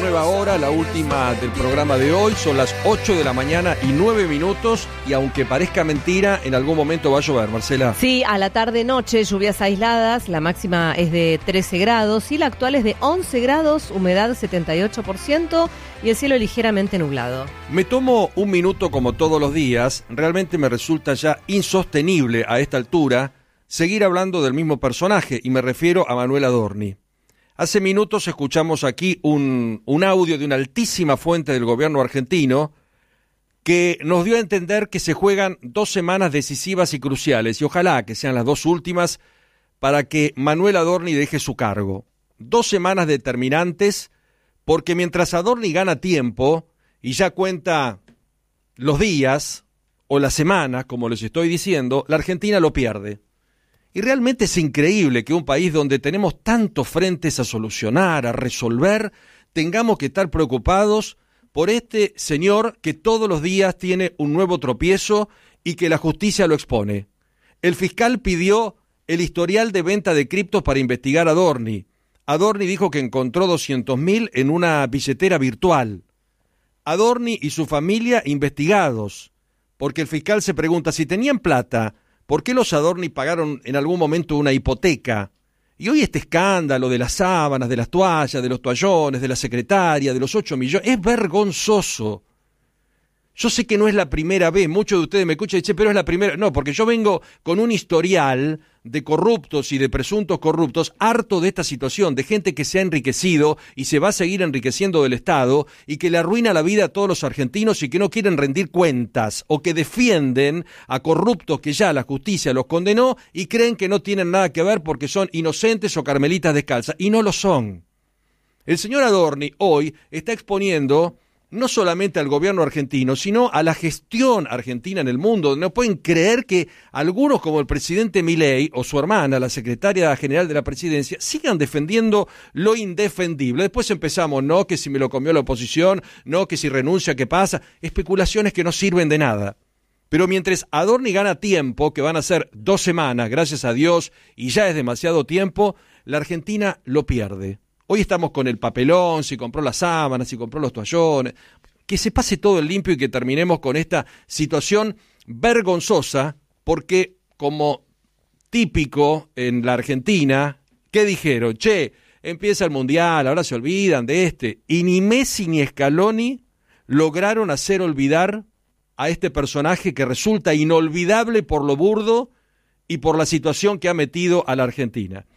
nueva hora, la última del programa de hoy. Son las 8 de la mañana y 9 minutos. Y aunque parezca mentira, en algún momento va a llover, Marcela. Sí, a la tarde-noche, lluvias aisladas. La máxima es de 13 grados y la actual es de 11 grados, humedad 78% y el cielo ligeramente nublado. Me tomo un minuto como todos los días. Realmente me resulta ya insostenible a esta altura seguir hablando del mismo personaje, y me refiero a Manuel Adorni. Hace minutos escuchamos aquí un audio de una altísima fuente del gobierno argentino que nos dio a entender que se juegan 2 semanas decisivas y cruciales, y ojalá que sean las 2 últimas para que Manuel Adorni deje su cargo. 2 semanas determinantes, porque mientras Adorni gana tiempo y ya cuenta los días o las semanas, como les estoy diciendo, la Argentina lo pierde. Y realmente es increíble que un país donde tenemos tantos frentes a solucionar, a resolver, tengamos que estar preocupados por este señor que todos los días tiene un nuevo tropiezo y que la justicia lo expone. El fiscal pidió el historial de venta de criptos para investigar a Adorni. Adorni dijo que encontró 200.000 en una billetera virtual. Adorni y su familia investigados, porque el fiscal se pregunta si tenían plata, ¿por qué los Adorni pagaron en algún momento una hipoteca? Y hoy este escándalo de las sábanas, de las toallas, de los toallones, de la secretaria, de los 8 millones, es vergonzoso. Yo sé que no es la primera vez, muchos de ustedes me escuchan y dicen, pero es la primera. No, porque yo vengo con un historial de corruptos y de presuntos corruptos, harto de esta situación, de gente que se ha enriquecido y se va a seguir enriqueciendo del Estado y que le arruina la vida a todos los argentinos y que no quieren rendir cuentas o que defienden a corruptos que ya la justicia los condenó y creen que no tienen nada que ver porque son inocentes o carmelitas descalzas, y no lo son. El señor Adorni hoy está exponiendo no solamente al gobierno argentino, sino a la gestión argentina en el mundo. No pueden creer que algunos, como el presidente Milei o su hermana, la secretaria general de la presidencia, sigan defendiendo lo indefendible. Después empezamos, no, que si me lo comió la oposición, no, que si renuncia, ¿qué pasa? Especulaciones que no sirven de nada. Pero mientras Adorni gana tiempo, que van a ser 2 semanas, gracias a Dios, y ya es demasiado tiempo, la Argentina lo pierde. Hoy estamos con el papelón, si compró las sábanas, si compró los toallones, que se pase todo el limpio y que terminemos con esta situación vergonzosa, porque como típico en la Argentina, ¿qué dijeron? Che, empieza el Mundial, ahora se olvidan de este. Y ni Messi ni Scaloni lograron hacer olvidar a este personaje que resulta inolvidable por lo burdo y por la situación que ha metido a la Argentina.